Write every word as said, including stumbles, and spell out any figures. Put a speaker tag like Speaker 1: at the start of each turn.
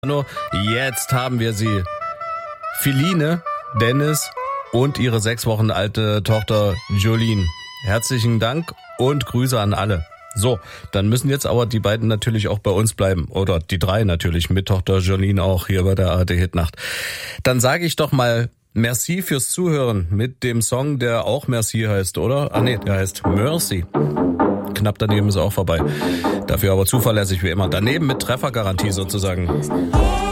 Speaker 1: Jetzt haben wir sie. Philine, Dennis und ihre sechs Wochen alte Tochter Jolene. Herzlichen Dank und Grüße an alle. So, dann müssen jetzt aber die beiden natürlich auch bei uns bleiben. Oder die drei natürlich, mit Tochter Jolene auch hier bei der A R D-Hitnacht. Dann sage ich doch mal merci fürs Zuhören mit dem Song, der auch Merci heißt, oder? Ah nee, der heißt Mercy. Knapp daneben ist auch vorbei. Dafür aber zuverlässig wie immer. Daneben mit Treffergarantie sozusagen.